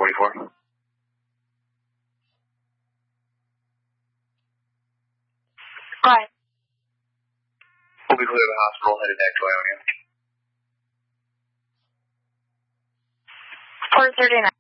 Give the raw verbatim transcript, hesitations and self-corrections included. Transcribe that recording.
forty-four. Go ahead. We'll be clear of the hospital, headed back to Ionia. Port thirty-nine.